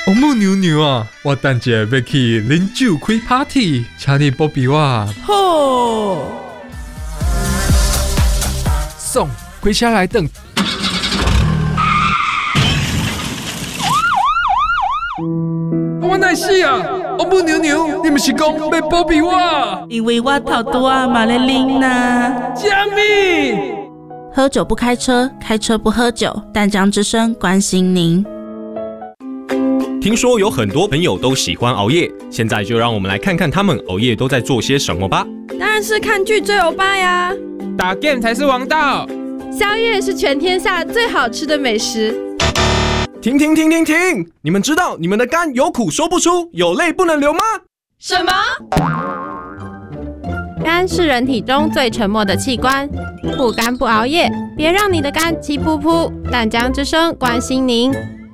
王母娘娘啊，我等下要去啉酒开 party， 请你保庇我。 好。 送，开车来等。我哪是啊？王母娘娘，你不是讲要保庇我？ 因为我头拄仔嘛咧啉呐。 什么？ 喝酒不开车，开车不喝酒。淡江之声关心您。 听说有很多朋友都喜欢熬夜，现在就让我们来看看他们熬夜都在做些什么吧。 当然是看剧追欧巴呀， 打 game 才是王道。 宵夜是全天下最好吃的美食。 停！你们知道你们的肝有苦说不出，有泪不能流吗？ 什么？ 肝是人体中最沉默的器官，不肝不熬夜，别让你的肝气噗噗。淡江之声关心您。